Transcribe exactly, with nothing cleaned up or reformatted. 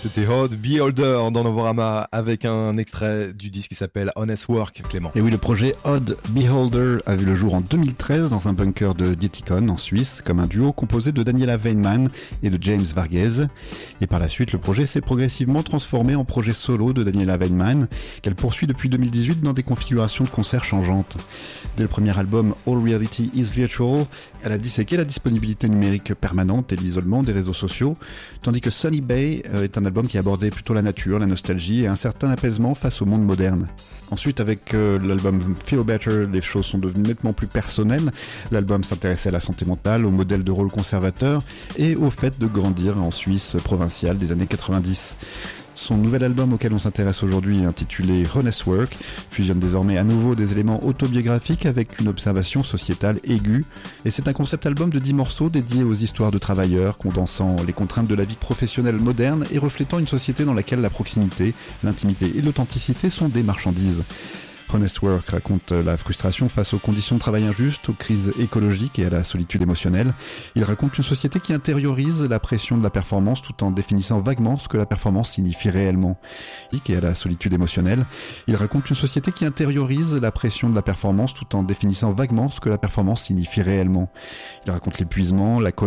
C'était Odd Beholder dans Novorama avec un extrait du disque qui s'appelle Honest Work, Clément. Et oui, le projet Odd Beholder a vu le jour en deux mille treize dans un bunker de Dietikon en Suisse, comme un duo composé de Daniela Weinman et de James Varghese. Et par la suite, le projet s'est progressivement transformé en projet solo de Daniela Weinman, qu'elle poursuit depuis deux mille dix-huit dans des configurations de concerts changeantes. Dès le premier album All Reality is Virtual, elle a disséqué la disponibilité numérique permanente et l'isolement des réseaux sociaux, tandis que Sunny Bay est un album qui abordait plutôt la nature, la nostalgie et un certain apaisement face au monde moderne. Ensuite, avec euh, l'album Feel Better, les choses sont devenues nettement plus personnelles. L'album s'intéressait à la santé mentale, au modèle de rôle conservateur et au fait de grandir en Suisse provinciale des années quatre-vingt-dix. Son nouvel album auquel on s'intéresse aujourd'hui, intitulé Honest Work, fusionne désormais à nouveau des éléments autobiographiques avec une observation sociétale aiguë. Et c'est un concept album de dix morceaux dédiés aux histoires de travailleurs, condensant les contraintes de la vie professionnelle moderne et reflétant une société dans laquelle la proximité, l'intimité et l'authenticité sont des marchandises. Honest Work raconte la frustration face aux conditions de travail injustes, aux crises écologiques et à la solitude émotionnelle. Il raconte une société qui intériorise la pression de la performance tout en définissant vaguement ce que la performance signifie réellement. Et à la solitude émotionnelle. Il raconte une société qui intériorise la pression de la performance tout en définissant vaguement ce que la performance signifie réellement. Il raconte l'épuisement, la colère,